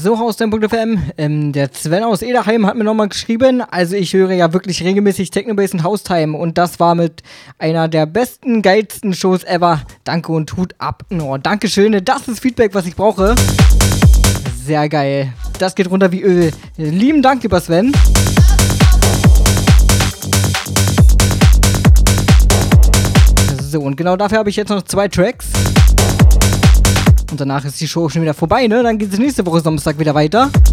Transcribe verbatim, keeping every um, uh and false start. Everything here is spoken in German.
So, Haustime.fm, ähm, der Sven aus Ederheim hat mir nochmal geschrieben, also ich höre ja wirklich regelmäßig Technobase und Haustime und das war mit einer der besten, geilsten Shows ever. Danke und Hut ab. Oh, Dankeschön, das ist Feedback, was ich brauche. Sehr geil. Das geht runter wie Öl. Lieben Dank, lieber Sven. So, und genau dafür habe ich jetzt noch zwei Tracks. Und danach ist die Show schon wieder vorbei, ne? Dann geht es nächste Woche Samstag wieder weiter.